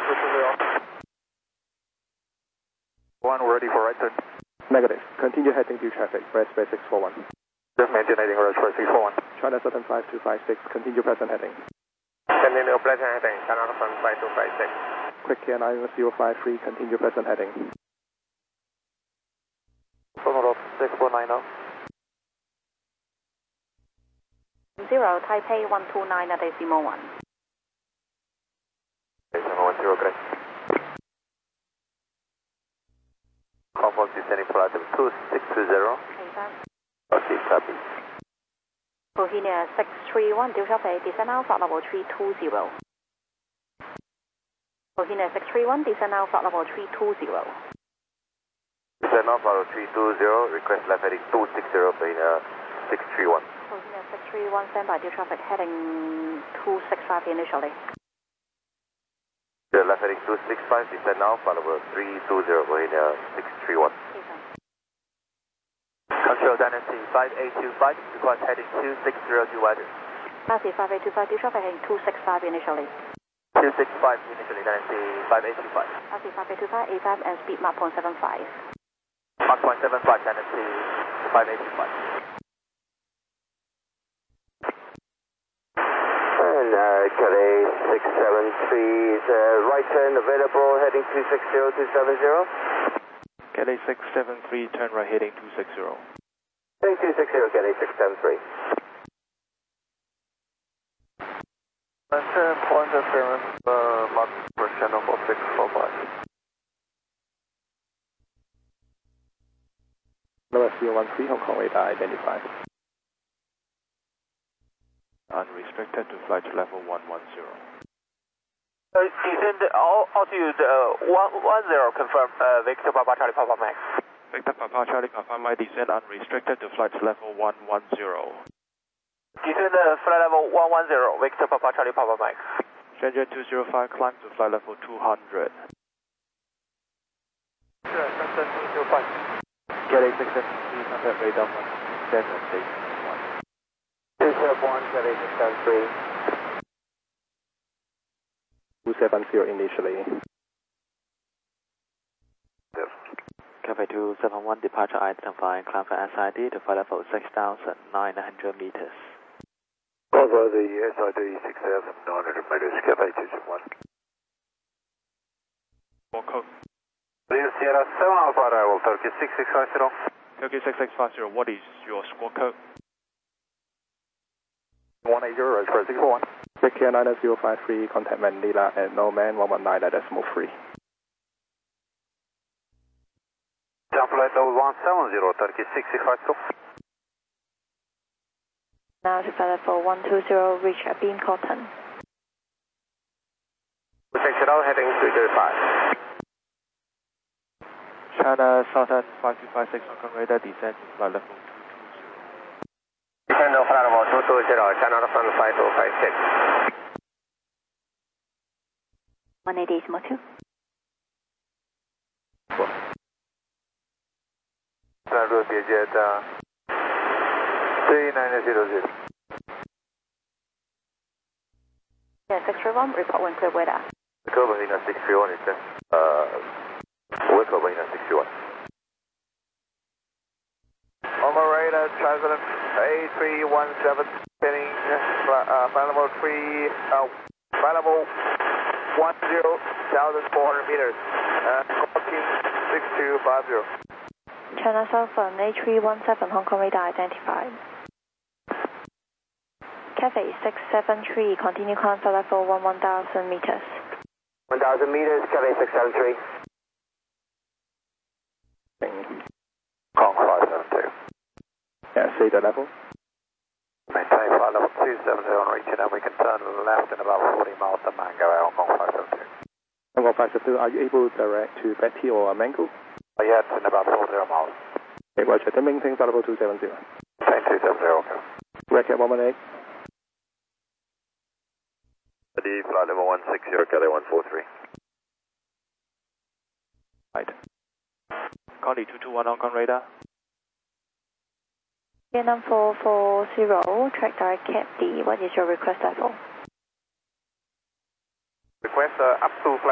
One ready for right turn. Negative. Continue heading due traffic. Press 641. Just maintain heading right for 641. China Southern 5256. Continue present heading. Continue present heading. China Southern 5256. Quick Air 9053. Continue present heading. Total 6490. 0 Taipei 129 at decimal 1. Decimal 10, correct. Conform descending flight 2620. Okay, copy. Bohemia 631, due traffic, descend now, flight level 320. Bohemia 631, descend now, flight level 320. Descend now, flight level 320, request left heading 260, Bohemia 631. Bohemia 631, standby, due traffic, heading 265 initially. Left heading 265, descend now, flight level 320, Bohemia 631. Control Dynasty 5825, request heading 260 to weather. Dynasty 5825, due traffic, heading 265 initially. 265 initially, Dynasty 5825. Dynasty 5825, AFM and speed Mach 0.75. Mach 0.75, Dynasty 5825. And Calais 673 is right turn available, heading 260270. Calais 673, turn right heading 260. Heading 260, Calais 673. Turn point interference, Mach for channel 4645. Lower CO13, Hong Kong radar identified. Unrestricted to flight level 110. Descend altitude 110, confirm Victor Papa Charlie Papa Max. Victor Papa Charlie Papa Mike, descend unrestricted to flight level 110. Descend flight level 110, Victor Papa Charlie Papa Max. Stranger 205, climb to flight level 200. Sure, Stranger 205. Calais 673, contact radar 1, descend and station 1. 271, Calais 673. 270 initially. Cafe 271, departure identifying, climb for SID to flight level 6,900 meters. Over the SID 6,900 meters, Cafe 271. Squawk code. Sierra 7 Alpha arrival, Turkey 6650. Turkey 6650, what is your squawk code? 180, right for 641. Quick Air 9053, contact Manila at Norman 119 at decimal 3. Down flight level 170, Turkey 6650. Now to flight level 120, reach Beam Cotton. Sectional heading 335. China Southern 5256, Hong Kong radar, descend to flight level 220. Descend to flight level 220, China Southern 5256. 180 decimal 2. Route Jet 3900. Yeah, 631, report when clear weather. Copenhagen 631 is West Copenhagen 61. On the radar, Transit A317, spinning, flight level 10,400 meters, clocking 6250. China Southern A317, Hong Kong radar identified. Cafe 673, continue climb for level 1000 meters. 1000 meters, Cafe 673. Kong 572. Yeah, say the level. Maintain flight level 270 on reaching, and we can turn left in about 40 miles to Mango Air, Hong Kong 572. Hong Kong 572, are you able to direct to Betty or Mango? Yeah, it's in about 40 miles. Okay, roger. Then maintain flight level 270. Maintain 270, okay. Record 118. The flight level 160, Kelly 143. Right. Connie 221, Hong Kong radar. Vietnam 440, track direct Cap D, what is your request level? Request up to flight